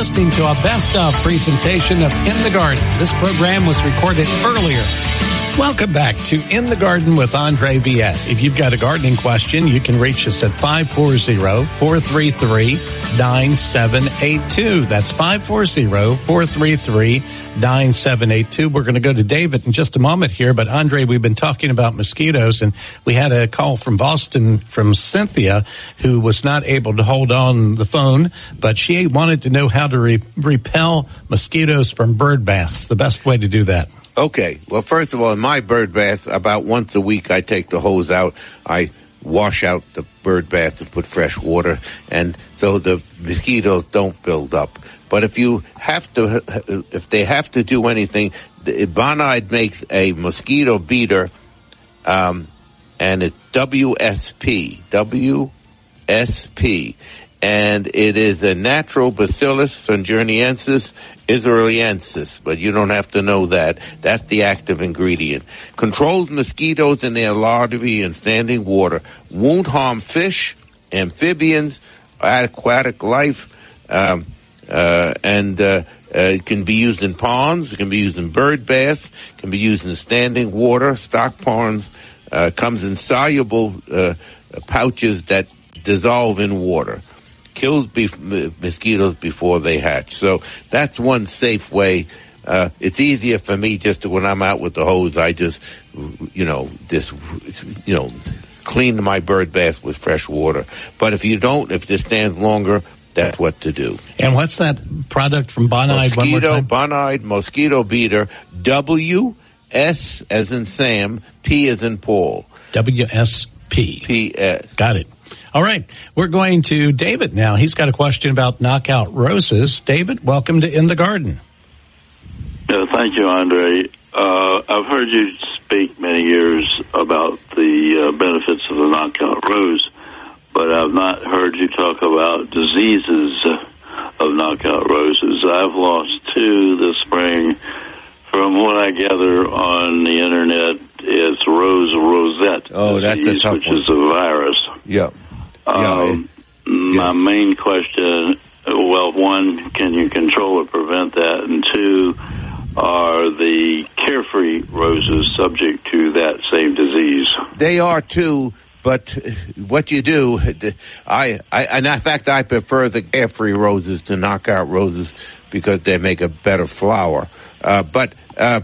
listening to a best-of presentation of In the Garden. This program was recorded earlier. Welcome back to In the Garden with Andre Viette. If you've got a gardening question, you can reach us at 540-433-9782. That's 540-433-9782. We're going to go to David in just a moment here, but Andre, we've been talking about mosquitoes, and we had a call from Boston from Cynthia, who was not able to hold on the phone, but she wanted to know how to repel mosquitoes from bird baths, the best way to do that. Okay. Well, first of all, in my bird bath, about once a week, I take the hose out. I wash out the bird bath and put fresh water, and so the mosquitoes don't build up. But if they have to do anything, Bonide makes a mosquito beater, and it's WSP, and it is a natural Bacillus thuringiensis israeliensis, but you don't have to know that. That's the active ingredient. Controls mosquitoes in their larvae in standing water. Won't harm fish, amphibians, aquatic life, and it can be used in ponds, it can be used in bird baths, it can be used in standing water, stock ponds, comes in soluble pouches that dissolve in water. Kills mosquitoes before they hatch. So that's one safe way. It's easier for me just to, when I'm out with the hose, I just clean my bird bath with fresh water. But if it stands longer, that's what to do. And what's that product from Bonide? Bonide Mosquito Beater, WS as in Sam, P as in Paul. WSP. PS. Got it. All right. We're going to David now. He's got a question about knockout roses. David, welcome to In the Garden. Thank you, Andre. I've heard you speak many years about the benefits of the knockout rose, but I've not heard you talk about diseases of knockout roses. I've lost 2 this spring. From what I gather on the internet, it's rosette. Oh, disease, that's a tough which one. is a virus. Yeah. My main question, well, 1, can you control or prevent that? And 2, are the carefree roses subject to that same disease? They are too, but what you do, in fact, I prefer the carefree roses to knockout roses because they make a better flower. But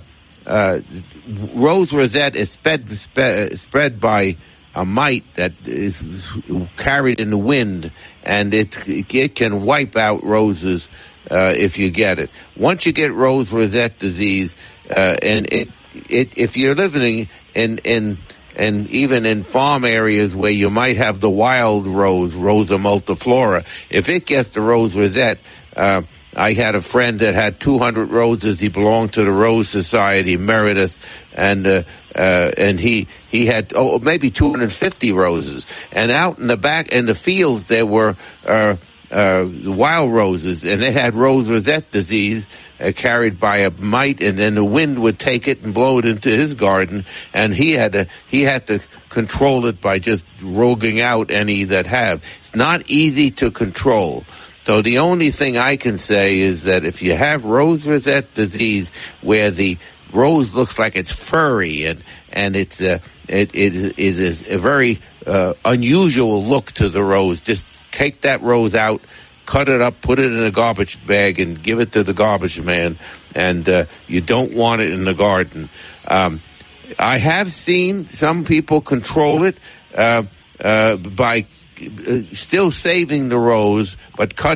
rose rosette is spread by a mite that is carried in the wind, and it can wipe out roses if you get it. Once you get rose rosette disease, and if you're living in even in farm areas where you might have the wild rose, Rosa multiflora, if it gets the rose rosette, I had a friend that had 200 roses. He belonged to the Rose Society, Meredith, and he had maybe 250 roses. And out in the back in the fields there were wild roses, and they had rose rosette disease carried by a mite, and then the wind would take it and blow it into his garden, and he had to control it by just roguing out any that have. It's not easy to control. So the only thing I can say is that if you have rose rosette disease where the rose looks like it's furry and it is a very unusual look to the rose, just take that rose out, cut it up, put it in a garbage bag, and give it to the garbage man. And you don't want it in the garden. I have seen some people control it by still saving the rose, but